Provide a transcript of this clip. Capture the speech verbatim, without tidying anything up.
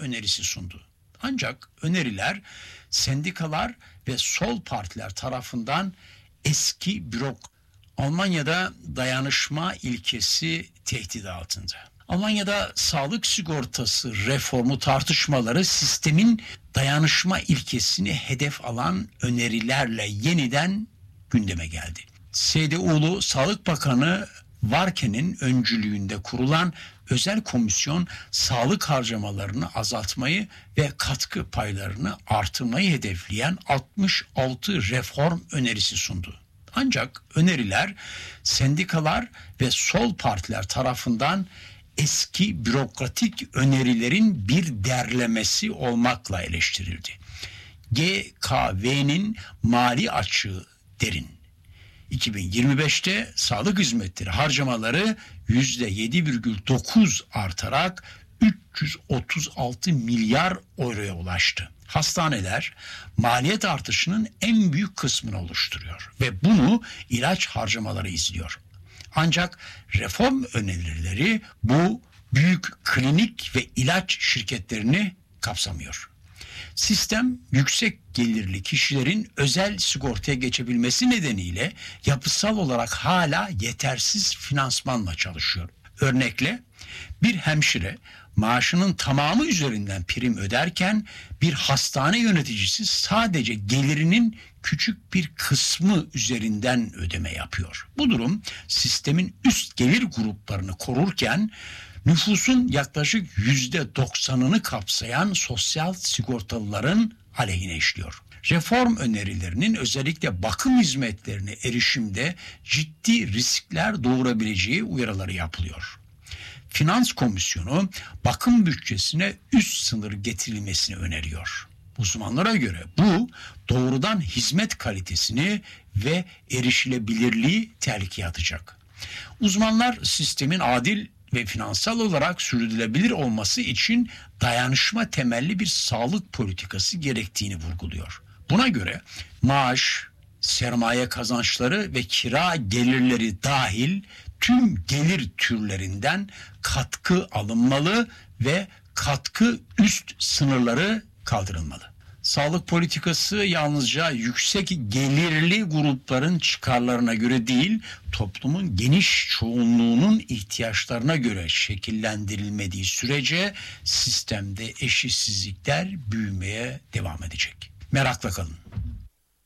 önerisi sundu. Ancak öneriler sendikalar ve sol partiler tarafından eski bürok Almanya'da dayanışma ilkesi tehdit altında. Almanya'da sağlık sigortası reformu tartışmaları sistemin dayanışma ilkesini hedef alan önerilerle yeniden gündeme geldi. C D U'lu Sağlık Bakanı Warken'in öncülüğünde kurulan özel komisyon sağlık harcamalarını azaltmayı ve katkı paylarını artırmayı hedefleyen altmış altı reform önerisi sundu. Ancak öneriler sendikalar ve sol partiler tarafından eski bürokratik önerilerin bir derlemesi olmakla eleştirildi. G K V'nin mali açığı derin. iki bin yirmi beşte sağlık hizmetleri harcamaları yüzde yedi virgül dokuz artarak üç yüz otuz altı milyar euroya ulaştı. Hastaneler maliyet artışının en büyük kısmını oluşturuyor ve bunu ilaç harcamaları izliyor. Ancak reform önerileri bu büyük klinik ve ilaç şirketlerini kapsamıyor. Sistem yüksek gelirli kişilerin özel sigortaya geçebilmesi nedeniyle yapısal olarak hala yetersiz finansmanla çalışıyor. Örnekle bir hemşire maaşının tamamı üzerinden prim öderken bir hastane yöneticisi sadece gelirinin küçük bir kısmı üzerinden ödeme yapıyor. Bu durum sistemin üst gelir gruplarını korurken nüfusun yaklaşık yüzde doksanını kapsayan sosyal sigortalıların aleyhine işliyor. Reform önerilerinin özellikle bakım hizmetlerine erişimde ciddi riskler doğurabileceği uyarıları yapılıyor. Finans Komisyonu bakım bütçesine üst sınır getirilmesini öneriyor. Uzmanlara göre bu doğrudan hizmet kalitesini ve erişilebilirliği tehlikeye atacak. Uzmanlar sistemin adil ve finansal olarak sürdürülebilir olması için dayanışma temelli bir sağlık politikası gerektiğini vurguluyor. Buna göre maaş, sermaye kazançları ve kira gelirleri dahil tüm gelir türlerinden katkı alınmalı ve katkı üst sınırları kaldırılmalı. Sağlık politikası yalnızca yüksek gelirli grupların çıkarlarına göre değil, toplumun geniş çoğunluğunun ihtiyaçlarına göre şekillendirilmediği sürece sistemde eşitsizlikler büyümeye devam edecek. Merakla kalın.